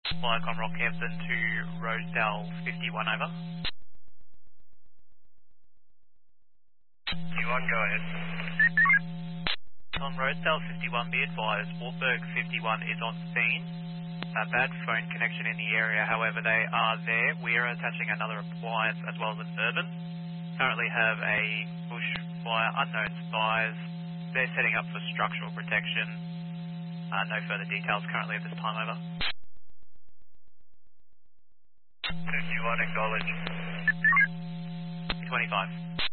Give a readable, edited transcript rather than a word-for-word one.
Flycom Rockhampton to Rosedale 51 over. You1, go ahead. On Rosedale 51, be advised, Wartburg 51 is on scene. A bad phone connection in the area, however, they are there. We are attaching another appliance as well as an urban. Currently have a bushfire, unknown spies. They're setting up for structural protection. No further details currently at this time, over. 51, acknowledge. 25.